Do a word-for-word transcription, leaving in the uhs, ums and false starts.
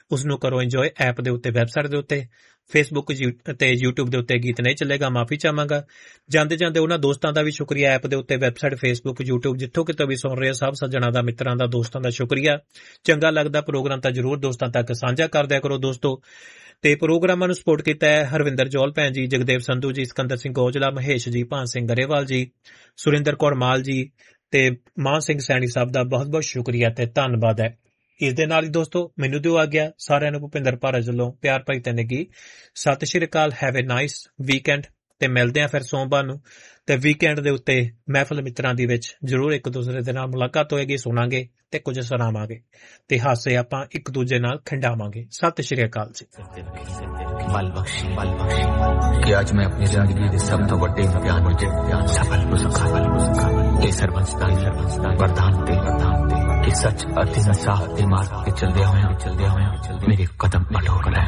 ਉਸ ਨੂੰ ਕਰੋ ਇੰਜੋਏ। ਐਪ ਦੇ ਉੱਤੇ, ਵੈਬਸਾਈਟ ਦੇ ਉੱਤੇ, ਫੇਸਬੁੱਕ ਤੇ ਯੂਟਿਊਬ ਦੇ ਉੱਤੇ ਗੀਤ ਨਹੀਂ ਚੱਲੇਗਾ, ਮਾਫੀ ਚਾਹਾਂਗਾ। ਜਾਂਦੇ ਜਾਂਦੇ ਉਹਨਾਂ ਦੋਸਤਾਂ ਦਾ ਵੀ ਸ਼ੁਕਰੀਆ, ਐਪ ਦੇ ਉੱਤੇ, ਵੈਬਸਾਈਟ, ਫੇਸਬੁੱਕ, ਯੂਟਿਊਬ ਜਿੱਥੋਂ ਕਿਤੋਂ ਵੀ ਸੁਣ ਰਹੇ ਸਭ ਸੱਜਣਾ ਦਾ, ਮਿੱਤਰਾਂ ਦਾ, ਦੋਸਤਾਂ ਦਾ ਸ਼ੁਕਰੀਆ। ਚੰਗਾ ਲੱਗਦਾ ਪ੍ਰੋਗਰਾਮ ਤਾਂ ਜ਼ਰੂਰ ਦੋਸਤਾਂ ਤੱਕ ਸਾਂਝਾ ਕਰ ਦਿਆ ਕਰੋ ਦੋਸਤੋ। ਤੇ ਪ੍ਰੋਗਰਾਮਾਂ ਨੂੰ ਸਪੋਰਟ ਕੀਤਾ ਹੈ ਹਰਵਿੰਦਰ ਜੌਲ ਭੈਣ ਜੀ, ਜਗਦੇਵ ਸੰਧੂ ਜੀ, ਸਿਕੰਦਰ ਸਿੰਘ ਔਜਲਾ, ਮਹੇਸ਼ ਜੀ, ਭਾਨ ਸਿੰਘ ਗਰੇਵਾਲ ਜੀ, ਸੁਰਿੰਦਰ ਕੌਰ ਮਾਲ ਜੀ ਤੇ ਮਾਨ ਸਿੰਘ ਸੈਣੀ ਸਾਹਿਬ ਦਾ ਬਹੁਤ ਬਹੁਤ ਸ਼ੁਕਰੀਆ ਤੇ ਧੰਨਵਾਦ ਹੈ। ਇਸ ਦੇ ਨਾਲ ਹੀ ਦੋਸਤੋ ਮੈਨੂੰ ਦਿਓ ਆ ਗਿਆ ਸਾਰਿਆਂ ਨੂੰ ਭੁਪਿੰਦਰ ਭਾਰਤ ਵੱਲੋਂ ਪਿਆਰ ਭਰੀ ਤਨੇਗੀ। ਸਤਿ ਸ਼੍ਰੀ ਅਕਾਲ, ਹੈਵ ਏ ਨਾਈਸ ਵੀਕਐਂਡ ਤੇ ਮਿਲਦੇ ਆ ਫਿਰ ਸੋਮਵਾਰ ਨੂੰ। ਤੇ ਵੀਕਐਂਡ ਦੇ ਉੱਤੇ ਮਹਿਫਲ ਮਿੱਤਰਾਂ ਦੀ ਵਿੱਚ ਜ਼ਰੂਰ ਇੱਕ ਦੂਸਰੇ ਦੇ ਨਾਲ ਮੁਲਾਕਾਤ ਹੋਏਗੀ, ਸੁਣਾਂਗੇ ਤੇ ਕੁਝ ਸੁਣਾਵਾਂਗੇ ਤੇ ਹਾਸੇ ਆਪਾਂ ਇੱਕ ਦੂਜੇ ਨਾਲ ਖਿੰਡਾਵਾਂਗੇ। ਸਤਿ ਸ਼੍ਰੀ ਅਕਾਲ ਜੀ। कि अज मैं अपनी जिंदगी के सब तो बड़े इम्तिहान विच सफल हो सका। कि सरबंसता वरदान ते कि सच अति इंसाफ दी मार्ग ते चलदे होए चलदे होए मेरे कदम अटोट रहे।